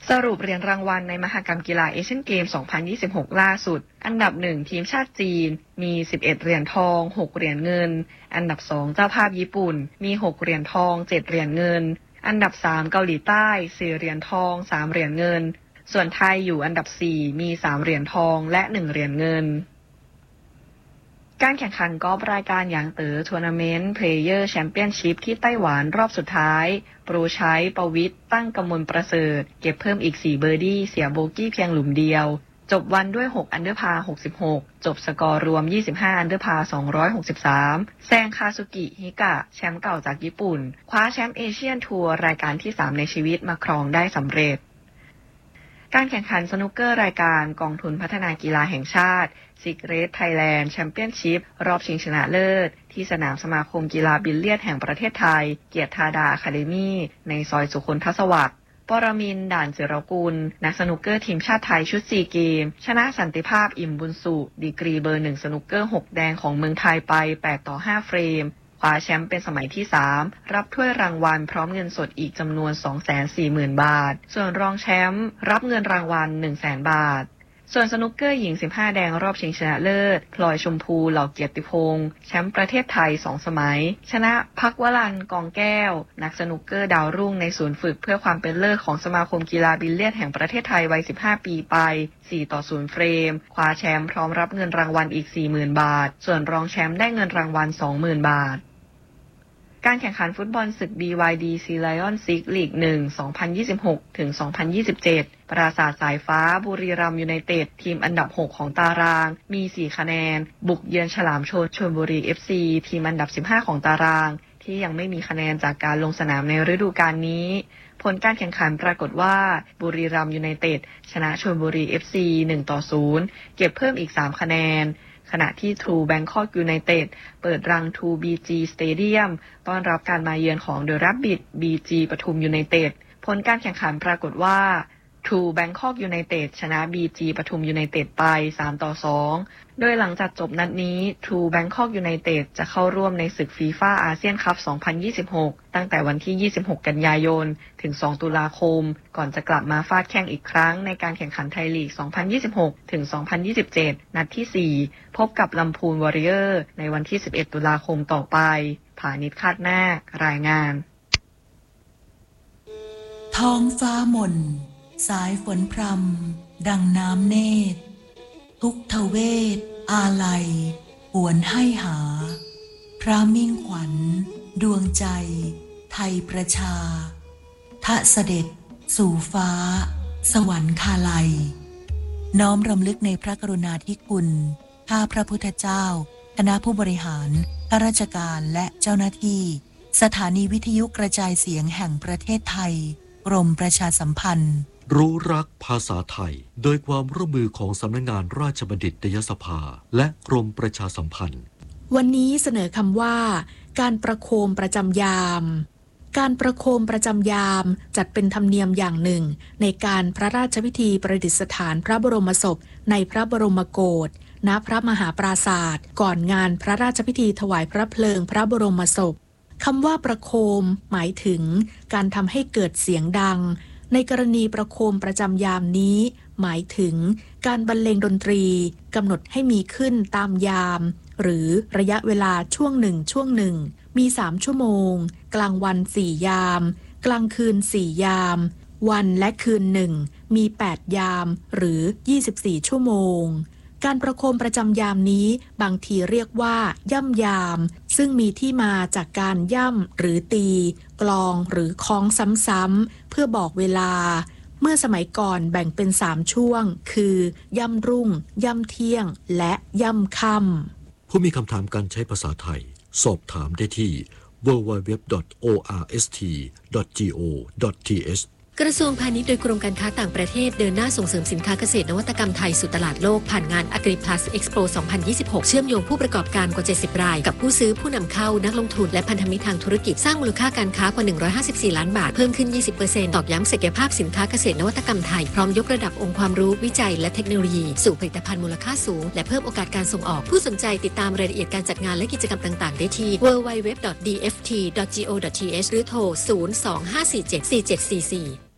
สรุปเหรียญรางวัลในมหกรรมกีฬาเอเชียนเกม 2026 ล่าสุดอันดับ 1 ทีมชาติจีนมี 11 เหรียญทอง 6 เหรียญเงินอันดับ 2 เจ้าภาพญี่ปุ่นมี 6 เหรียญทอง 7 เหรียญเงินอันดับ 3 เกาหลีใต้ 4 เหรียญทอง 3 เหรียญเงินส่วนไทยอยู่อันดับ 4 มี 3 เหรียญทองและ 1 เหรียญเงินการแข่งขันกอล์ฟรายการหยางเต๋อทัวร์นาเมนต์เพลเยอร์แชมเปี้ยนชิพที่ไต้หวันรอบสุดท้ายโปรชัยประวิตรตั้งกมลประเสริฐเก็บเพิ่มอีก4เบอร์ดี้เสียโบกี้เพียงหลุมเดียวจบวันด้วย6อันเดอร์พาร์66จบสกอร์รวม25อันเดอร์พาร์263แซงคาซุกิฮิกะแชมป์เก่าจากญี่ปุ่นคว้าแชมป์เอเชียนทัวร์รายการที่3ในชีวิตมาครองได้สำเร็จการแข่งขันสนุกเกอร์รายการกองทุนพัฒนากีฬาแห่งชาติซิกเรตไทยแลนด์แชมเปี้ยนชิพรอบชิงชนะเลิศที่สนามสมาคมกีฬาบิลเลียดแห่งประเทศไทยเกียรติธาดาอะคาเดมี่ในซอยสุคนทศวรรษปรมินทร์ด่านศิรกุลนักสนุกเกอร์ทีมชาติไทยชุด4เกมชนะสันติภาพอิ่มบุญสุดีกรีเบอร์1สนุกเกอร์6แดงของเมืองไทยไป8-5เฟรมคว้าแชมป์เป็นสมัยที่3รับถ้วยรางวัลพร้อมเงินสดอีกจำนวน 240,000 บาทส่วนรองแชมป์รับเงินรางวัล 100,000 บาทส่วนสนุกเกอร์หญิง15แดงรอบชิงชนะเลิศพลอยชมพูเหล่าเกียรติพงษ์แชมป์ประเทศไทย2สมัยชนะภักวรันท์กองแก้วนักสนุกเกอร์ดาวรุ่งในศูนย์ฝึกเพื่อความเป็นเลิศของสมาคมกีฬาบิลเลียดแห่งประเทศไทยวัย15ปีไป4-0เฟรมคว้าแชมป์พร้อมรับเงินรางวัลอีก 40,000 บาทส่วนรองแชมป์ได้เงินรางวัล 20,000 บาทการแข่งขันฟุตบอลศึก BYD Sea Lions League 1 2026 ถึง 2027 ปราสาทสายฟ้าบุรีรัมย์ยูไนเต็ดทีมอันดับ 6 ของตารางมี4คะแนนบุกเยือนฉลามชลชลบุรี FC ทีมอันดับ15ของตารางที่ยังไม่มีคะแนนจากการลงสนามในฤดูกาลนี้ผลการแข่งขันปรากฏว่าบุรีรัมย์ยูไนเต็ดชนะชลบุรี FC 1-0 เก็บเพิ่มอีก3คะแนนขณะที่ True Bangkok United เปิดรัง True BG Stadium ต้อนรับการมาเยือนของ The Rabbit BG ปทุมยูไนเต็ดผลการแข่งขันปรากฏว่า True Bangkok United ชนะ BG ปทุมยูไนเต็ดไป3-2โดยหลังจากจบนัดนี้ True Bangkok United จะเข้าร่วมในศึก FIFA อาเซียนคัพ 2026 ตั้งแต่วันที่26กันยายนถึง2ตุลาคมก่อนจะกลับมาฟาดแข่งอีกครั้งในการแข่งขันไทยลีก 2026 ถึง 2027 นัดที่ 4 พบกับลำพูนวอริเออร์ในวันที่ 11 ตุลาคมต่อไปผานิช คาดนาครายงานท้องฟ้าหม่นสายฝนพรำดังน้ำเนตรทุกทเวทอาลัยหวนให้หาพระมิ่งขวัญดวงใจไทยประชาทะเสด็จสู่ฟ้าสวรรคาลัยน้อมรำลึกในพระกรุณาธิคุณข้าพระพุทธเจ้าคณะผู้บริหารข้าราชการและเจ้าหน้าที่สถานีวิทยุกระจายเสียงแห่งประเทศไทยกรมประชาสัมพันธ์รู้รักภาษาไทยโดยความร่วมมือของสำนักงานราชบัณฑิตยสภาและกรมประชาสัมพันธ์วันนี้เสนอคำว่าการประโคมประจำยามการประโคมประจำยามจัดเป็นธรรมเนียมอย่างหนึ่งในการพระราชพิธีประดิษฐานพระบรมศพในพระบรมโกศณพระมหาปราสาทก่อนงานพระราชพิธีถวายพระเพลิงพระบรมศพคำว่าประโคมหมายถึงการทำให้เกิดเสียงดังในกรณีประโคมประจำยามนี้หมายถึงการบรรเลงดนตรีกำหนดให้มีขึ้นตามยามหรือระยะเวลาช่วงหนึ่งมี3ชั่วโมงกลางวัน4ยามกลางคืน4ยามวันและคืนหนึ่งมี8ยามหรือ24ชั่วโมงการประโคมประจำยามนี้บางทีเรียกว่าย่ำยามซึ่งมีที่มาจากการย่ำหรือตีกลองหรือคล้องซ้ำๆเพื่อบอกเวลาเมื่อสมัยก่อนแบ่งเป็น3ช่วงคือย่ำรุ่งย่ำเที่ยงและย่ำค่ำผู้มีคำถามการใช้ภาษาไทยสอบถามได้ที่ www.orst.go.th กระทรวงพาณิชย์โดยกรมการค้าต่างประเทศเดินหน้าส่งเสริมสินค้าเกษตรนวัตกรรมไทยสู่ตลาดโลกผ่านงาน Agri-Plus Expo 2026 เชื่อมโยงผู้ประกอบการกว่า70รายกับผู้ซื้อผู้นำเข้านักลงทุนและพันธมิตรทางธุรกิจสร้างมูลค่าการค้ากว่า154ล้านบาทเพิ่มขึ้น 20% ตอกย้ำศักยภาพสินค้าเกษตรนวัตกรรมไทยพร้อมยกระดับองค์ความรู้วิจัยและเทคโนโลยีสู่ผลิตภัณฑ์มูลค่าสูงและเพิ่มโอกาสการส่งออกผู้สนใจติดตามรายละเอียดการจัดงานและกิจกรรมต่างๆได้ที่ www.dft.go.th หรือโทร 025474744